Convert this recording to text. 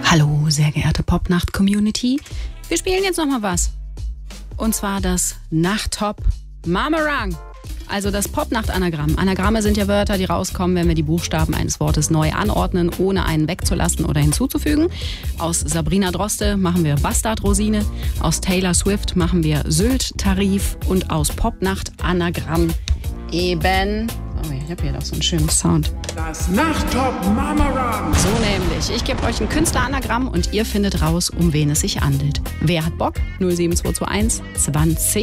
Hallo, sehr geehrte Popnacht-Community. Wir spielen jetzt nochmal was. Und zwar das Nachttop Mamarang. Also das Popnacht-Anagramm. Anagramme sind ja Wörter, die rauskommen, wenn wir die Buchstaben eines Wortes neu anordnen, ohne einen wegzulassen oder hinzuzufügen. Aus Sabrina Droste machen wir Bastard-Rosine. Aus Taylor Swift machen wir Sylt-Tarif. Und aus Popnacht-Anagramm eben... Oh, ich habe hier doch so einen schönen Sound. Das Nachttop Mamarang. So nämlich. Ich gebe euch ein Künstleranagramm und ihr findet raus, um wen es sich handelt. Wer hat Bock? 07221 20